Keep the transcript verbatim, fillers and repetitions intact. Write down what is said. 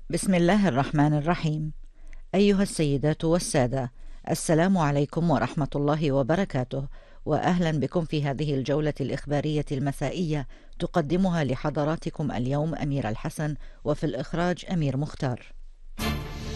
بسم الله الرحمن الرحيم. أيها السيدات والسادة، السلام عليكم ورحمة الله وبركاته، وأهلا بكم في هذه الجولة الإخبارية المسائية تقدمها لحضراتكم اليوم أميرة الحسن، وفي الإخراج أمير مختار.